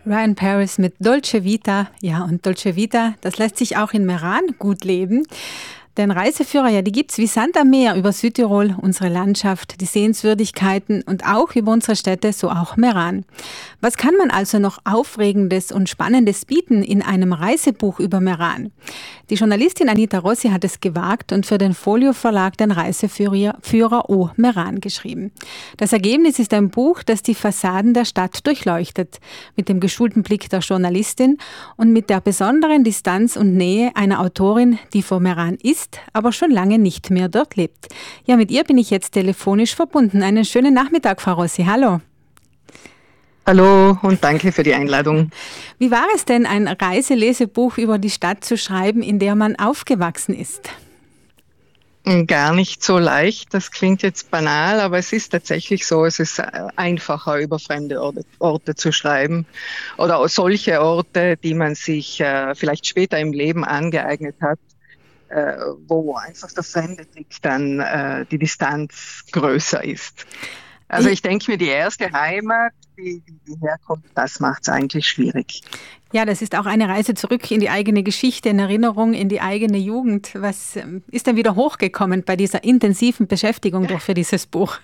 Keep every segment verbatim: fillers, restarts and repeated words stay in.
Ryan Paris mit Dolce Vita. Ja, und Dolce Vita, das lässt sich auch in Meran gut leben. Denn Reiseführer, ja, die gibt's wie Sand am Meer über Südtirol, unsere Landschaft, die Sehenswürdigkeiten und auch über unsere Städte, so auch Meran. Was kann man also noch Aufregendes und Spannendes bieten in einem Reisebuch über Meran? Die Journalistin Anita Rossi hat es gewagt und für den Folio Verlag den Reiseführer Führer O Meran geschrieben. Das Ergebnis ist ein Buch, das die Fassaden der Stadt durchleuchtet, mit dem geschulten Blick der Journalistin und mit der besonderen Distanz und Nähe einer Autorin, die vor Meran ist, aber schon lange nicht mehr dort lebt. Ja, mit ihr bin ich jetzt telefonisch verbunden. Einen schönen Nachmittag, Frau Rossi. Hallo. Hallo und danke für die Einladung. Wie war es denn, ein Reiselesebuch über die Stadt zu schreiben, in der man aufgewachsen ist? Gar nicht so leicht, das klingt jetzt banal, aber es ist tatsächlich so, es ist einfacher, über fremde Orte, Orte zu schreiben oder solche Orte, die man sich äh, vielleicht später im Leben angeeignet hat, äh, wo einfach der fremde Blick dann äh, die Distanz größer ist. Also ich denke mir, die erste Heimat, die, die herkommt, das macht es eigentlich schwierig. Ja, das ist auch eine Reise zurück in die eigene Geschichte, in Erinnerung, in die eigene Jugend. Was ist denn wieder hochgekommen bei dieser intensiven Beschäftigung doch für dieses Buch?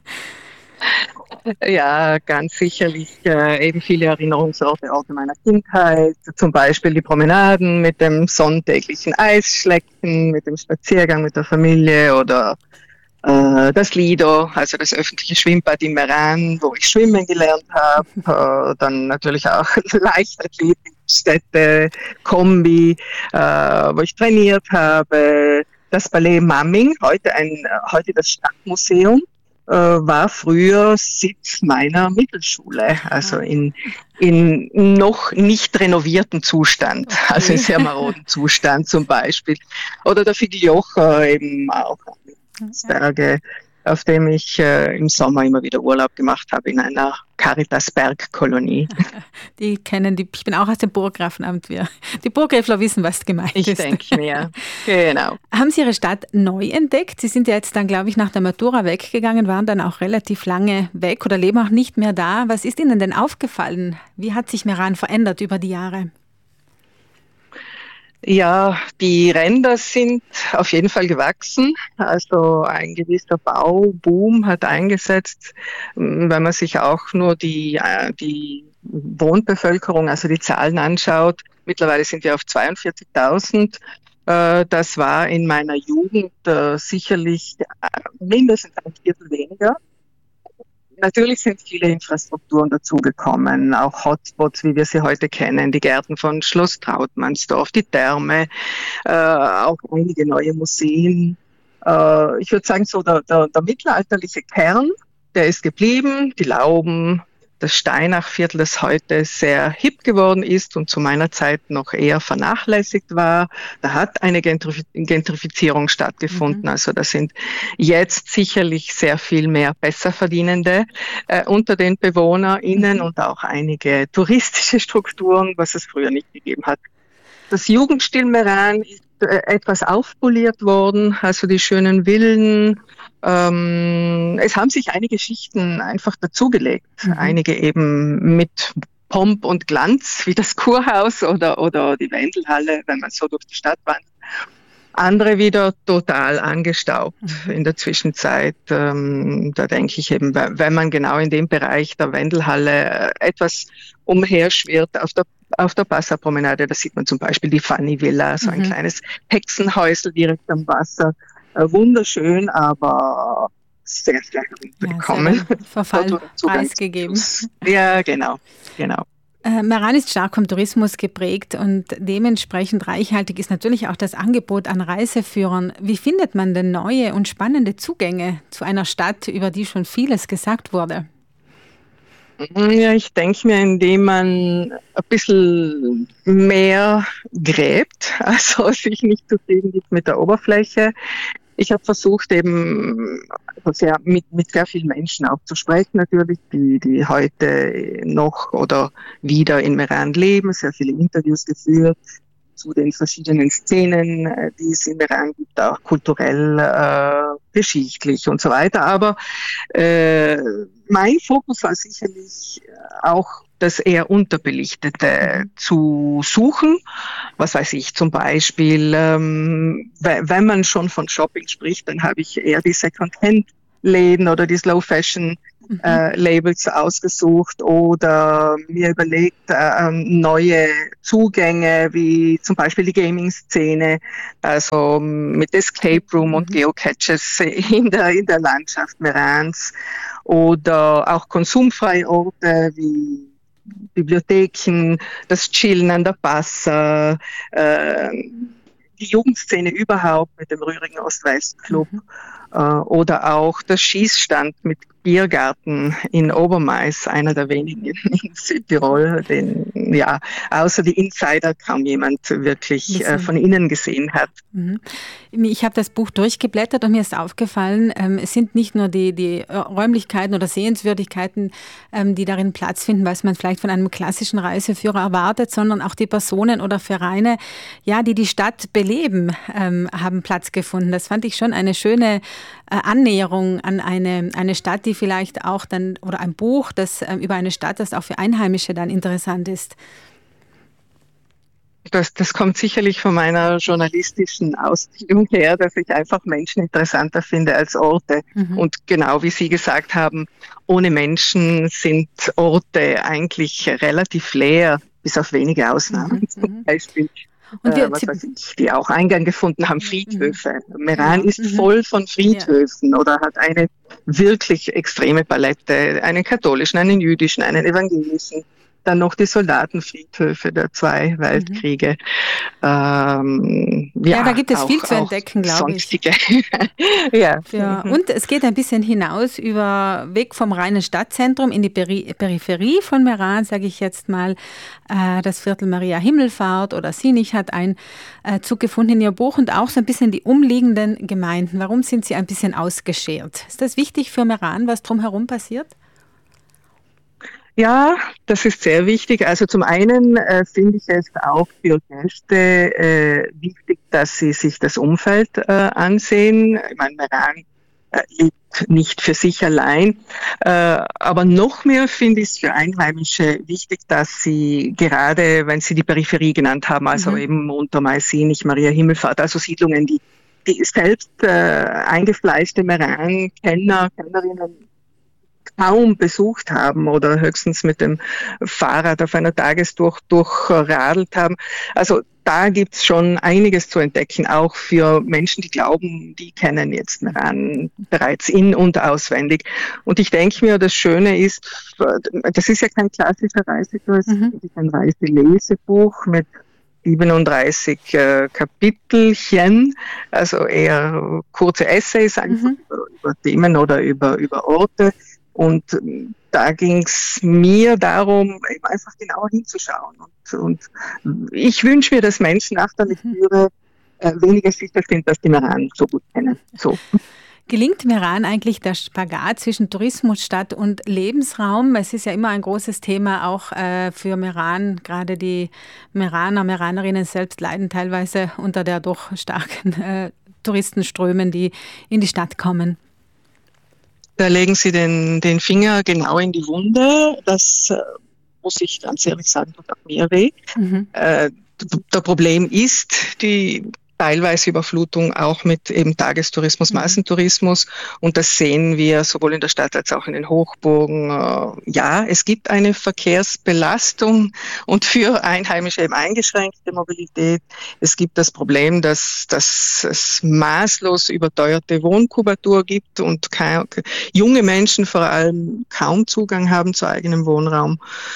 Ja, ganz sicherlich äh, eben viele Erinnerungsorte, Orte meiner Kindheit, zum Beispiel die Promenaden mit dem sonntäglichen Eisschlecken, mit dem Spaziergang mit der Familie oder äh, das Lido, also das öffentliche Schwimmbad in Meran, wo ich schwimmen gelernt habe, äh, dann natürlich auch Leichtathletikstätte, Kombi, äh, wo ich trainiert habe, das Ballet Mamming, heute ein, heute das Stadtmuseum, war früher Sitz meiner Mittelschule, also in, in noch nicht renovierten Zustand, okay. Also in sehr maroden Zustand zum Beispiel. Oder der Figliocher eben auch Berge, auf dem ich äh, im Sommer immer wieder Urlaub gemacht habe in einer Caritas-Bergkolonie. Die kennen die, ich bin auch aus dem Burggrafenamt. Wir, die Burggräfler wissen, was gemeint ich ist. Ich denke mir, genau. Haben Sie Ihre Stadt neu entdeckt? Sie sind ja jetzt dann, glaube ich, nach der Matura weggegangen, waren dann auch relativ lange weg oder leben auch nicht mehr da. Was ist Ihnen denn aufgefallen? Wie hat sich Meran verändert über die Jahre? Ja, die Ränder sind auf jeden Fall gewachsen. Also ein gewisser Bauboom hat eingesetzt, wenn man sich auch nur die, die Wohnbevölkerung, also die Zahlen anschaut. Mittlerweile sind wir auf zweiundvierzigtausend. Das war in meiner Jugend sicherlich mindestens ein Viertel weniger. Natürlich sind viele Infrastrukturen dazugekommen, auch Hotspots, wie wir sie heute kennen, die Gärten von Schloss Trautmannsdorf, die Therme, äh, auch einige neue Museen. Äh, ich würde sagen, so der, der, der mittelalterliche Kern, der ist geblieben, die Lauben, das Steinachviertel, das heute sehr hip geworden ist und zu meiner Zeit noch eher vernachlässigt war. Da hat eine Gentrif- Gentrifizierung stattgefunden. Mhm. Also da sind jetzt sicherlich sehr viel mehr Besserverdienende äh, unter den BewohnerInnen mhm. und auch einige touristische Strukturen, was es früher nicht gegeben hat. Das Jugendstil Meran ist äh, etwas aufpoliert worden, also die schönen Villen. Ähm, es haben sich einige Schichten einfach dazugelegt, mhm. einige eben mit Pomp und Glanz, wie das Kurhaus oder, oder die Wendelhalle, wenn man so durch die Stadt wandert. Andere wieder total angestaubt mhm. in der Zwischenzeit. Ähm, da denke ich eben, wenn man genau in dem Bereich der Wendelhalle etwas umherschwirrt auf der auf der Wasserpromenade, da sieht man zum Beispiel die Fanny Villa, so ein mhm. kleines Hexenhäusel direkt am Wasser. Äh, wunderschön, aber sehr, sehr heruntergekommen. Ja, Verfall preisgegeben. Ja, genau, genau. Äh, Meran ist stark vom Tourismus geprägt und dementsprechend reichhaltig ist natürlich auch das Angebot an Reiseführern. Wie findet man denn neue und spannende Zugänge zu einer Stadt, über die schon vieles gesagt wurde? Ja, ich denke mir, indem man ein bisschen mehr gräbt, also sich nicht zufrieden gibt mit der Oberfläche. Ich habe versucht, eben also sehr, mit, mit sehr vielen Menschen auch zu sprechen, natürlich, die, die heute noch oder wieder in Meran leben, sehr viele Interviews geführt zu den verschiedenen Szenen, die es in Meran gibt, auch kulturell, äh, geschichtlich und so weiter. Aber äh, mein Fokus war sicherlich auch das eher Unterbelichtete zu suchen. Was weiß ich, zum Beispiel, ähm, wenn man schon von Shopping spricht, dann habe ich eher die Second-Hand-Läden oder die Slow-Fashion Äh, Labels ausgesucht oder mir überlegt, äh, neue Zugänge, wie zum Beispiel die Gaming-Szene, also mit Escape Room und Geocaches in der, in der Landschaft Merans oder auch konsumfreie Orte wie Bibliotheken, das Chillen an der Passa, äh, die Jugendszene überhaupt mit dem Rührigen Ost-West-Club mhm. äh, oder auch der Schießstand mit Biergarten in Obermais, einer der wenigen in Südtirol, den ja außer die Insider kaum jemand wirklich äh, von innen gesehen hat. Mhm. Ich habe das Buch durchgeblättert und mir ist aufgefallen, ähm, es sind nicht nur die, die Räumlichkeiten oder Sehenswürdigkeiten, ähm, die darin Platz finden, was man vielleicht von einem klassischen Reiseführer erwartet, sondern auch die Personen oder Vereine, ja, die die Stadt beleben, ähm, haben Platz gefunden. Das fand ich schon eine schöne äh, Annäherung an eine, eine Stadt, die vielleicht auch dann, oder ein Buch, das äh, über eine Stadt, das auch für Einheimische dann interessant ist. Das, das kommt sicherlich von meiner journalistischen Ausbildung her, dass ich einfach Menschen interessanter finde als Orte. Mhm. Und genau wie Sie gesagt haben, ohne Menschen sind Orte eigentlich relativ leer, bis auf wenige Ausnahmen. Mhm. Zum Beispiel, und wir, äh, was weiß ich, die auch Eingang gefunden haben, Friedhöfe. Mhm. Meran ja. ist mhm. voll von Friedhöfen ja. oder hat eine wirklich extreme Palette, einen katholischen, einen jüdischen, einen evangelischen. Dann noch die Soldatenfriedhöfe der zwei Weltkriege. Mhm. Ähm, ja, ja, da gibt es auch, viel zu entdecken, glaube ich. ja. ja. Und es geht ein bisschen hinaus über Weg vom reinen Stadtzentrum in die Peri- Peripherie von Meran, sage ich jetzt mal. Äh, das Viertel Maria Himmelfahrt oder Sinich hat einen äh, Zug gefunden in ihr Buch und auch so ein bisschen die umliegenden Gemeinden. Warum sind sie ein bisschen ausgeschert? Ist das wichtig für Meran, was drumherum passiert? Ja, das ist sehr wichtig. Also zum einen äh, finde ich es auch für Gäste äh, wichtig, dass sie sich das Umfeld äh, ansehen. Ich meine, Meran äh, lebt nicht für sich allein. Äh, aber noch mehr finde ich es für Einheimische wichtig, dass sie gerade, wenn Sie die Peripherie genannt haben, also mhm. eben Untermais, Sinich, Maria Himmelfahrt, also Siedlungen, die, die selbst äh, eingefleischte Meran-Kenner, Kennerinnen kaum besucht haben oder höchstens mit dem Fahrrad auf einer Tagestour durchradelt haben. Also da gibt's schon einiges zu entdecken, auch für Menschen, die glauben, die kennen jetzt Meran bereits in- und auswendig. Und ich denke mir, das Schöne ist, das ist ja kein klassischer Reiseführer, es mhm. ist ein Reiselesebuch mit siebenunddreißig äh, Kapitelchen, also eher kurze Essays einfach mhm. über, über Themen oder über, über Orte. Und da ging es mir darum, eben einfach genauer hinzuschauen. Und, und ich wünsche mir, dass Menschen nach der Lektüre äh, weniger sicher sind, dass die Meran so gut kennen. So. Gelingt Meran eigentlich der Spagat zwischen Tourismus, Stadt und Lebensraum? Es ist ja immer ein großes Thema auch äh, für Meran. Gerade die Meraner, Meranerinnen selbst leiden teilweise unter der doch starken äh, Touristenströmen, die in die Stadt kommen. Da legen Sie den, den Finger genau in die Wunde. Das äh, muss ich ganz ehrlich sagen, tut auch mir weh. Mhm. Äh, der Problem ist die teilweise Überflutung auch mit eben Tagestourismus, mhm. Massentourismus. Und das sehen wir sowohl in der Stadt als auch in den Hochburgen. Ja, es gibt eine Verkehrsbelastung und für Einheimische eben eingeschränkte Mobilität. Es gibt das Problem, dass, dass es maßlos überteuerte Wohnkubatur gibt und kein, junge Menschen vor allem kaum Zugang haben zu eigenem Wohnraum.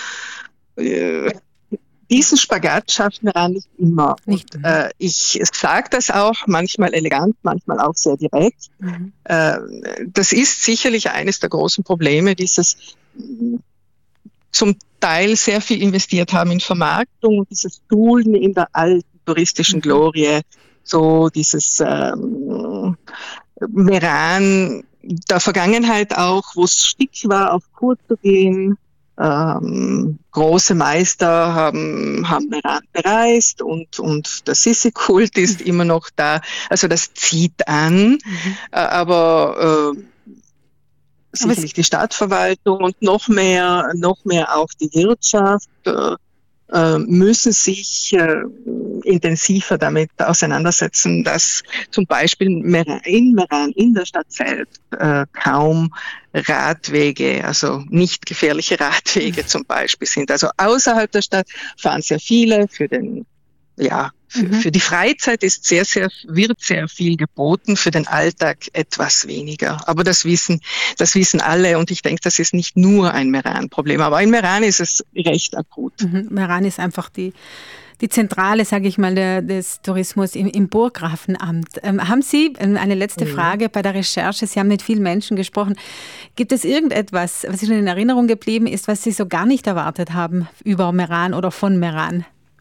Diesen Spagat schafft Meran nicht immer. Nicht. Und, äh, ich sage das auch manchmal elegant, manchmal auch sehr direkt. Mhm. Äh, das ist sicherlich eines der großen Probleme, dieses zum Teil sehr viel investiert haben in Vermarktung und dieses Toolen in der alten touristischen mhm. Glorie, so dieses ähm, Meran der Vergangenheit auch, wo es schick war, auf Kur zu gehen. Ähm, große Meister haben, haben Meran bereist und, und der Sissi-Kult ist mhm. immer noch da. Also das zieht an, mhm. äh, aber äh, sicherlich die Stadtverwaltung und noch mehr, noch mehr auch die Wirtschaft äh, müssen sich äh, intensiver damit auseinandersetzen, dass zum Beispiel in Meran, in der Stadt selbst, äh, kaum Radwege, also nicht gefährliche Radwege zum Beispiel sind. Also außerhalb der Stadt fahren sehr viele für den, ja, für, mhm. für die Freizeit ist sehr, sehr, wird sehr viel geboten, für den Alltag etwas weniger. Aber das wissen, das wissen alle und ich denke, das ist nicht nur ein Meran-Problem, aber in Meran ist es recht akut. Mhm. Meran ist einfach die Die Zentrale, sage ich mal, der, des Tourismus im, im Burggrafenamt. Ähm, haben Sie, eine letzte Frage bei der Recherche, Sie haben mit vielen Menschen gesprochen, gibt es irgendetwas, was Ihnen in Erinnerung geblieben ist, was Sie so gar nicht erwartet haben über Meran oder von Meran?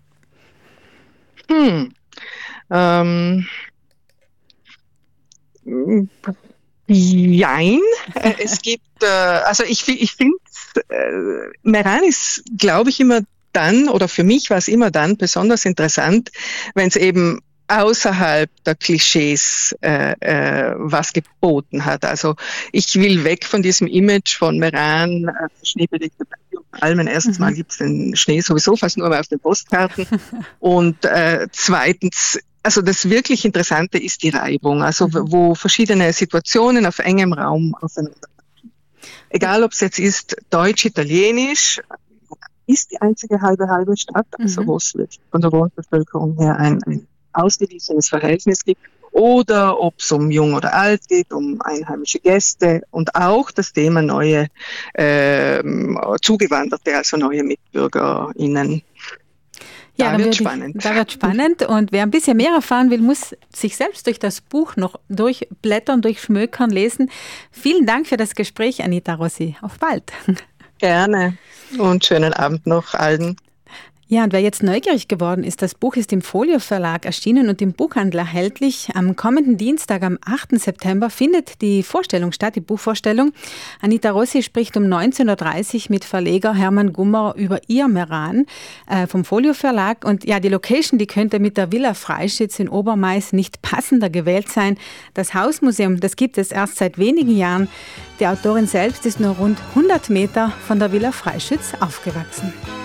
Hm. Ähm. Jein. Es gibt, äh, also ich, ich finde, äh, Meran ist, glaube ich, immer dann, oder für mich war es immer dann besonders interessant, wenn es eben außerhalb der Klischees äh, äh, was geboten hat. Also ich will weg von diesem Image von Meran, äh, schneebedeckte Berge und Almen. Erstens mhm. mal gibt es den Schnee sowieso fast nur mehr auf den Postkarten. Und äh, zweitens, also das wirklich Interessante ist die Reibung, also mhm. wo verschiedene Situationen auf engem Raum aufeinander. Egal, ob es jetzt ist Deutsch, Italienisch, ist die einzige halbe halbe Stadt, also mhm. wo es von der Wohnbevölkerung her ein, ein ausgewiesenes Verhältnis gibt, oder ob es um Jung oder Alt geht, um einheimische Gäste und auch das Thema neue äh, Zugewanderte, also neue MitbürgerInnen. Ja, da wird spannend. Da wird spannend und wer ein bisschen mehr erfahren will, muss sich selbst durch das Buch noch durchblättern, durchschmökern, lesen. Vielen Dank für das Gespräch, Anita Rossi. Auf bald. Gerne und schönen Abend noch allen. Ja, und wer jetzt neugierig geworden ist, das Buch ist im Folio Verlag erschienen und im Buchhandel erhältlich. Am kommenden Dienstag, am achten September, findet die Vorstellung statt, die Buchvorstellung. Anita Rossi spricht um neunzehn Uhr dreißig mit Verleger Hermann Gummer über ihr Meran äh, vom Folio Verlag. Und ja, die Location, die könnte mit der Villa Freischütz in Obermais nicht passender gewählt sein. Das Hausmuseum, das gibt es erst seit wenigen Jahren. Die Autorin selbst ist nur rund hundert Meter von der Villa Freischütz aufgewachsen.